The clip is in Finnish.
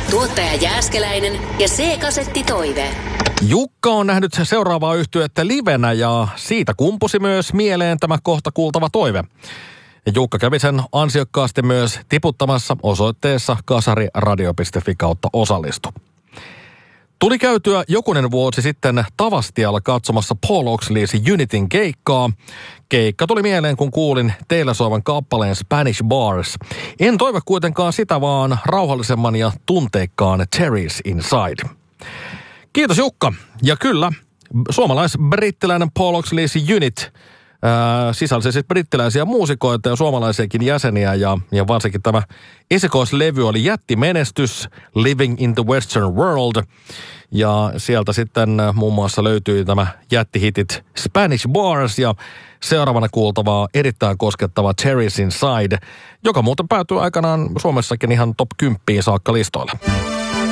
Tuottaja Jääskeläinen ja C-kasetti Toive. Jukka on nähnyt seuraavaa yhtyettä livenä ja siitä kumpusi myös mieleen tämä kohta kuultava toive. Ja Jukka kävi sen ansiokkaasti myös tiputtamassa osoitteessa kasariradio.fi/osallistu. Tuli käytyä jokunen vuosi sitten Tavastialla katsomassa Paul Oxley's Unitin keikkaa. Keikka tuli mieleen, kun kuulin teillä soivan kappaleen Spanish Bars. En toivo kuitenkaan sitä, vaan rauhallisemman ja tunteikkaan Terry's Inside. Kiitos Jukka. Ja kyllä, suomalais-brittiläinen Paul Oxley's Unit sisälsi siis brittiläisiä muusikoita ja suomalaisiakin jäseniä ja varsinkin tämä esikoislevy oli jättimenestys, Living in the Western World. Ja sieltä sitten muun muassa löytyi tämä jättihitit Spanish Bars ja seuraavana kuultavaa erittäin koskettava Terry's Inside, joka muuten päätyi aikanaan Suomessakin ihan top 10 saakka listoille.